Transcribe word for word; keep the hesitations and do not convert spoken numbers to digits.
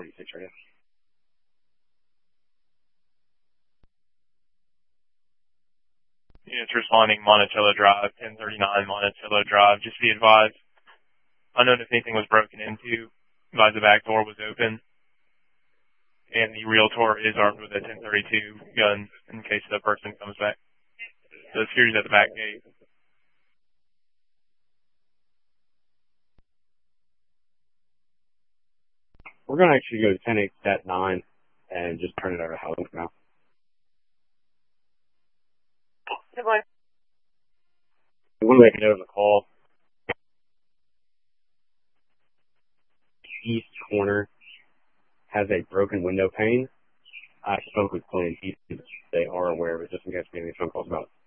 forty-six right now. Units responding Monticello Drive, ten thirty-nine Monticello Drive. Just be advised, unknown if anything was broken into. Advise the back door was open. And the realtor is armed with a ten thirty-two gun in case the person comes back. So the security's at the back gate. We're going to actually go to ten eight stat nine and just turn it over to Helen now. Good morning. We want to make a note on the call. East corner has a broken window pane. I spoke with Clint. They are aware of it, just in case we have any phone calls about it.